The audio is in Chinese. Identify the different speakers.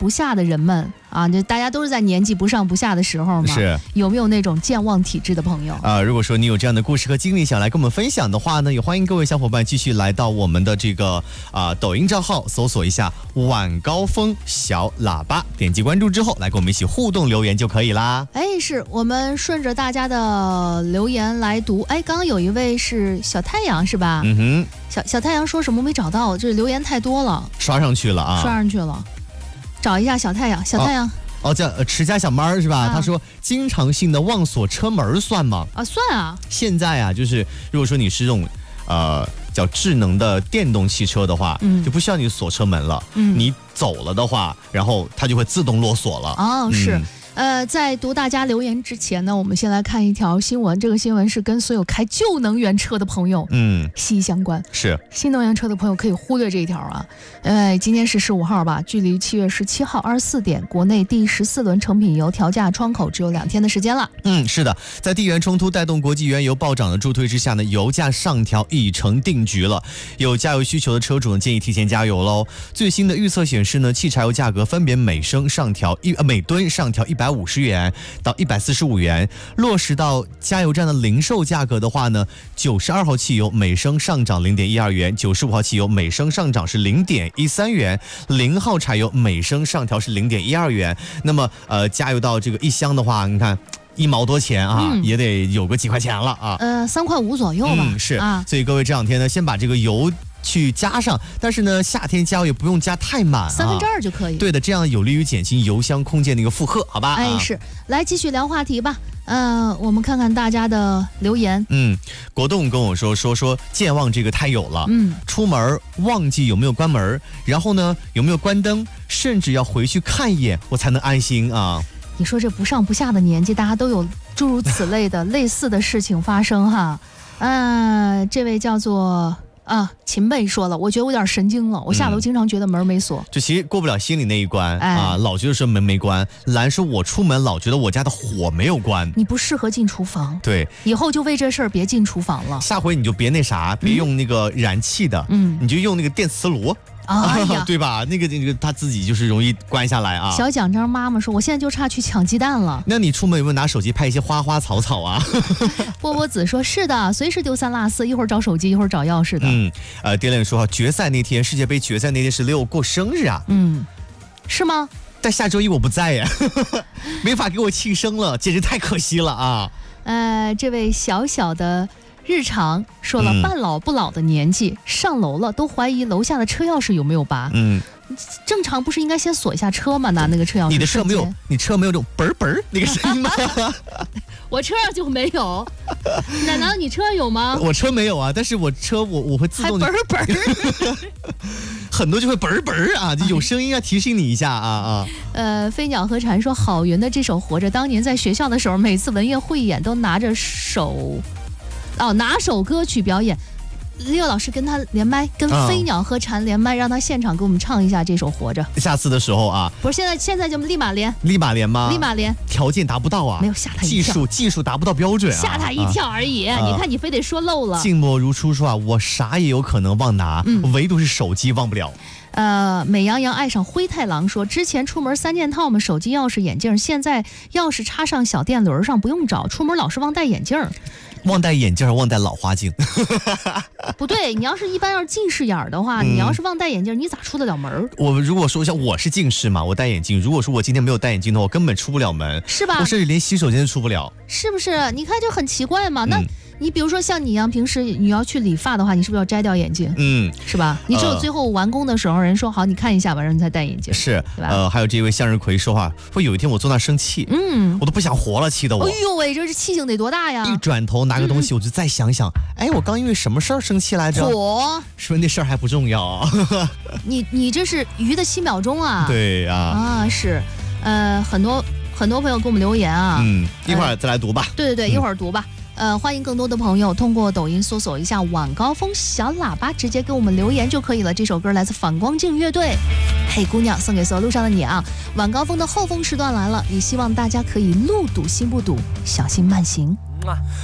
Speaker 1: 不下的人们啊，这大家都是在年纪不上不下的时候嘛，
Speaker 2: 是
Speaker 1: 有没有那种健忘体质的朋友
Speaker 2: 如果说你有这样的故事和经历想来跟我们分享的话呢，也欢迎各位小伙伴继续来到我们的这个抖音账号，搜索一下晚高峰小喇叭，点击关注之后来跟我们一起互动留言就可以啦。
Speaker 1: 是我们顺着大家的留言来读。刚刚有一位是小太阳是吧？小太阳说什么没找到，这留言太多了，
Speaker 2: 刷上去了啊，
Speaker 1: 刷上去了，找一下小太阳。
Speaker 2: 叫持家小猫是吧？他说经常性的忘锁车门算吗？
Speaker 1: 算啊。
Speaker 2: 现在啊，就是如果说你是这种叫智能的电动汽车的话，就不需要你锁车门了。你走了的话，然后它就会自动落锁了。
Speaker 1: 是。在读大家留言之前呢，我们先来看一条新闻。这个新闻是跟所有开旧能源车的朋友息息相关。
Speaker 2: 是
Speaker 1: 新能源车的朋友可以忽略这一条啊。今天是15号吧，距离7月17号24点，国内第14轮成品油调价窗口只有2天的时间了。
Speaker 2: 是的，在地缘冲突带动国际原油暴涨的助推之下呢，油价上调已成定局了。有加油需求的车主呢，建议提前加油喽。最新的预测显示呢，汽柴油价格分别每吨上调150元到145元，落实到加油站的零售价格的话呢，92号汽油每升上涨0.12元，95号汽油每升上涨是0.13元，0号柴油每升上调是0.12元。那么加油到这个一箱的话，你看1毛多钱啊，也得有个几块钱了啊
Speaker 1: ，3块5左右吧。
Speaker 2: 是啊，所以各位这两天呢，先把这个油去加上，但是呢，夏天加油也不用加太满
Speaker 1: 2/3就可以。
Speaker 2: 对的，这样有利于减轻油箱空间的一个负荷，好吧？
Speaker 1: 是，来继续聊话题吧。我们看看大家的留言。
Speaker 2: 国栋跟我说健忘这个太有了。出门忘记有没有关门，然后呢有没有关灯，甚至要回去看一眼，我才能安心啊。
Speaker 1: 你说这不上不下的年纪，大家都有诸如此类的类似的事情发生哈。这位叫做秦贝说了，我觉得我有点神经了，我下楼经常觉得门没锁，
Speaker 2: 就其实过不了心里那一关老觉得说门没关。兰说我出门老觉得我家的火没有关，
Speaker 1: 你不适合进厨房。
Speaker 2: 对，
Speaker 1: 以后就为这事儿别进厨房了。
Speaker 2: 下回你就别那啥，别用那个燃气的，你就用那个电磁炉。对吧？那个他自己就是容易关下来啊。
Speaker 1: 小奖章妈妈说，我现在就差去抢鸡蛋了。
Speaker 2: 那你出门有没有拿手机拍一些花花草草啊？
Speaker 1: 波波子说，是的，随时丢三落四，一会儿找手机，一会儿找钥匙的。
Speaker 2: 爹亮说，决赛那天，世界杯决赛那天是6过生日啊。
Speaker 1: 是吗？
Speaker 2: 但下周一我不在呀，没法给我庆生了，简直太可惜了啊。
Speaker 1: 这位小小的日常说了，半老不老的年纪，上楼了都怀疑楼下的车钥匙有没有拔。正常不是应该先锁一下车吗？拿那个车钥匙。你车没
Speaker 2: 有这种嘣嘣那个声音吗？
Speaker 1: 我车上就没有。难道你车上有吗？
Speaker 2: 我车没有啊，但是我车我会自动
Speaker 1: 还嘣嘣。
Speaker 2: 很多就会嘣嘣啊，就有声音提醒你一下啊。
Speaker 1: 飞鸟和蝉说，郝云的这首《活着》，当年在学校的时候，每次文乐汇演都拿首歌曲表演。Leo 老师跟他连麦，跟飞鸟和蝉连麦，让他现场给我们唱一下这首《活着》。
Speaker 2: 下次的时候啊，
Speaker 1: 不是现在就立马连吗？立马连，
Speaker 2: 条件达不到啊，
Speaker 1: 没有吓他一跳，
Speaker 2: 技术达不到标准
Speaker 1: 吓他一跳而已。你看你非得说漏了。
Speaker 2: 静默如初说我啥也有可能忘拿，唯独是手机忘不了。
Speaker 1: 美羊羊爱上灰太狼说，之前出门3件套嘛，手机、钥匙、眼镜，现在钥匙插上小电轮上不用找，出门老是忘戴眼镜。
Speaker 2: 忘戴眼镜，忘戴老花镜。
Speaker 1: 不对，你要是近视眼的话，你要是忘戴眼镜，你咋出得了门？
Speaker 2: 我如果说像我是近视嘛，我戴眼镜。如果说我今天没有戴眼镜的话，我根本出不了门，
Speaker 1: 是吧？
Speaker 2: 我甚至连洗手间都出不了，
Speaker 1: 是不是？你看就很奇怪嘛。那你比如说像你一样，平时你要去理发的话，你是不是要摘掉眼镜？是吧？你只有最后完工的时候，人说好，你看一下吧，然后你才戴眼镜。
Speaker 2: 是，还有这位向日葵说话，说有一天我坐那生气，我都不想活了，气得我。
Speaker 1: 哎呦喂，这是气性得多大呀！
Speaker 2: 一转头拿个东西，我就再想想，我刚因为什么事儿生气来着？是不是那事儿还不重要啊？
Speaker 1: 你这是鱼的7秒钟啊？
Speaker 2: 对啊。
Speaker 1: 是，很多朋友给我们留言啊。
Speaker 2: 一会儿再来读吧。
Speaker 1: 对，一会儿读吧。欢迎更多的朋友通过抖音搜索一下晚高峰小喇叭，直接给我们留言就可以了。这首歌来自反光镜乐队，嘿姑娘，送给所有路上的你啊！晚高峰的后风时段来了，也希望大家可以路堵心不堵，小心慢行。